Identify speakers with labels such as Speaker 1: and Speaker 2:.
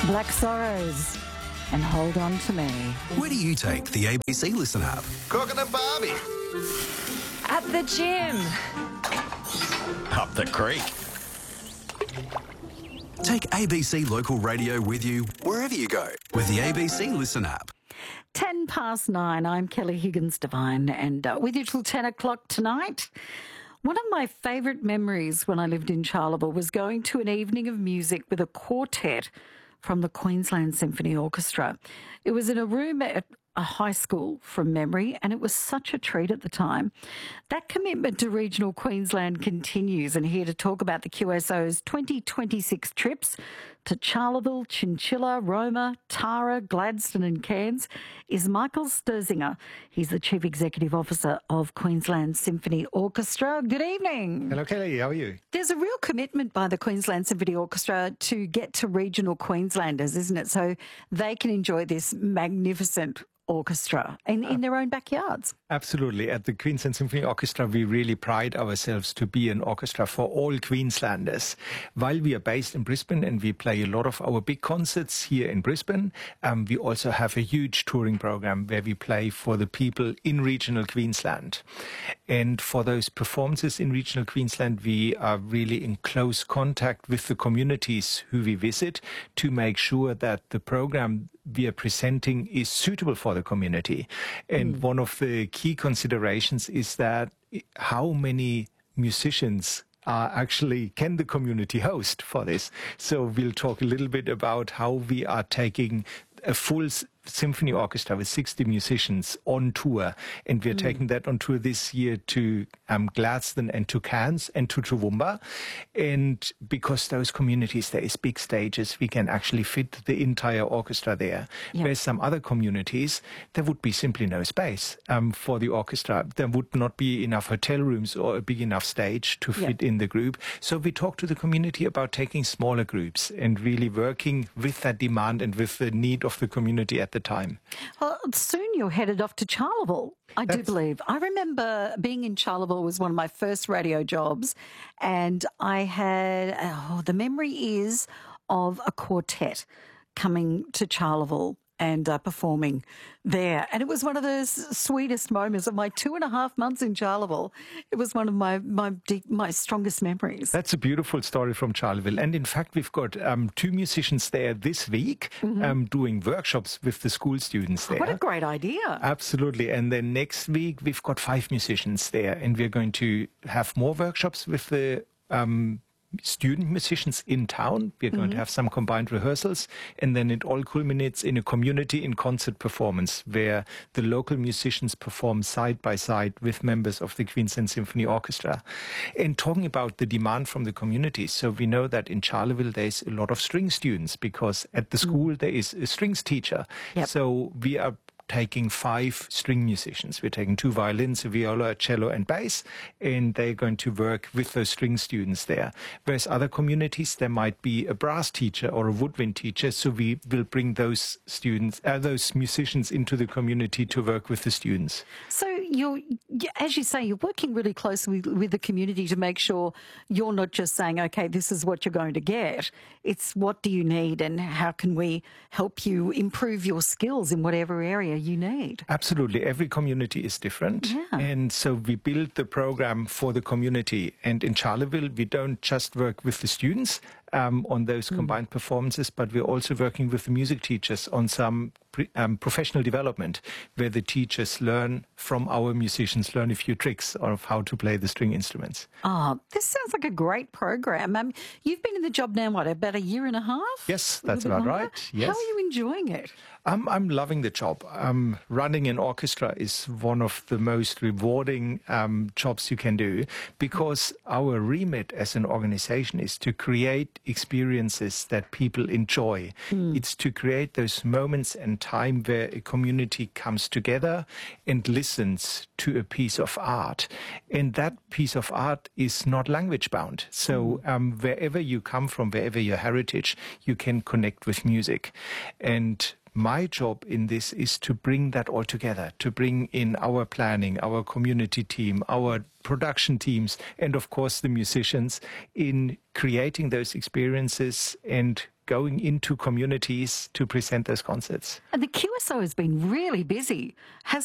Speaker 1: Black Sorrows and Hold On To Me.
Speaker 2: Where do you take the ABC Listen app?
Speaker 3: Cooking a barbie.
Speaker 4: At the gym.
Speaker 3: Up the creek.
Speaker 2: Take ABC Local Radio with you wherever you go with the ABC Listen app.
Speaker 1: 9:10. I'm Kelly Higgins-Devine, and with you till 10 o'clock tonight. One of my favourite memories when I lived in Charleville was going to an evening of music with a quartet from the Queensland Symphony Orchestra. It was in a room at a high school from memory, and it was such a treat at the time. That commitment to regional Queensland continues, and here to talk about the QSO's 2026 trips to Charleville, Chinchilla, Roma, Tara, Gladstone and Cairns is Michael Sturzinger. He's the Chief Executive Officer of Queensland Symphony Orchestra. Good evening.
Speaker 5: Hello, Kelly. How are you?
Speaker 1: There's a real commitment by the Queensland Symphony Orchestra to get to regional Queenslanders, isn't it? So they can enjoy this magnificent orchestra in their own backyards.
Speaker 5: Absolutely. At the Queensland Symphony Orchestra, we really pride ourselves to be an orchestra for all Queenslanders. While we are based in Brisbane and we play a lot of our big concerts here in Brisbane, we also have a huge touring program where we play for the people in regional Queensland. And for those performances in regional Queensland, we are really in close contact with the communities who we visit to make sure that the program we are presenting is suitable for the community. And one of the key considerations is that how many musicians can the community host for this. So we'll talk a little bit about how we are taking a full symphony orchestra with 60 musicians on tour, and we're taking that on tour this year to Gladstone and to Cairns and to Toowoomba. And because those communities, there is big stages, we can actually fit the entire orchestra there.
Speaker 1: Yeah.
Speaker 5: Whereas some other communities, there would be simply no space for the orchestra. There would not be enough hotel rooms or a big enough stage to fit in the group. So we talk to the community about taking smaller groups and really working with that demand and with the need of the community at the time.
Speaker 1: Well, soon you're headed off to Charleville, I do believe. I remember being in Charleville was one of my first radio jobs, and I had, the memory is of a quartet coming to Charleville and performing there. And it was one of the sweetest moments of my 2.5 months in Charleville. It was one of my strongest memories.
Speaker 5: That's a beautiful story from Charleville. And in fact, we've got 2 musicians there this week doing workshops with the school students there.
Speaker 1: What a great idea.
Speaker 5: Absolutely. And then next week, we've got 5 musicians there. And we're going to have more workshops with the student musicians in town. We're going to have some combined rehearsals, and then it all culminates in a community in concert performance where the local musicians perform side by side with members of the Queensland Symphony Orchestra. And talking about the demand from the community, so we know that in Charleville there's a lot of string students because at the school there is a strings teacher.
Speaker 1: Yep.
Speaker 5: So we are taking 5 string musicians. We're taking 2 violins, a viola, a cello and bass, and they're going to work with those string students there. Whereas other communities, there might be a brass teacher or a woodwind teacher, so we will bring those students, those musicians into the community to work with the students.
Speaker 1: So as you say, you're working really closely with the community to make sure you're not just saying, okay, this is what you're going to get. It's what do you need and how can we help you improve your skills in whatever area you need.
Speaker 5: Absolutely. Every community is different.
Speaker 1: Yeah.
Speaker 5: And so we build the program for the community. And in Charleville, we don't just work with the students on those combined performances, but we're also working with the music teachers on some professional development where the teachers learn from our musicians, learn a few tricks of how to play the string instruments.
Speaker 1: Oh, this sounds like a great program. You've been in the job now, what, about 1.5 years?
Speaker 5: Yes, that's about right. Yes.
Speaker 1: How are you enjoying it?
Speaker 5: I'm loving the job. Running an orchestra is one of the most rewarding jobs you can do because our remit as an organization is to create experiences that people enjoy. It's to create those moments and time where a community comes together and listens to a piece of art. And that piece of art is not language bound. So wherever you come from, wherever your heritage, you can connect with music. And my job in this is to bring that all together, to bring in our planning, our community team, our production teams, and of course the musicians in creating those experiences and going into communities to present those concerts.
Speaker 1: And the QSO has been really busy, hasn't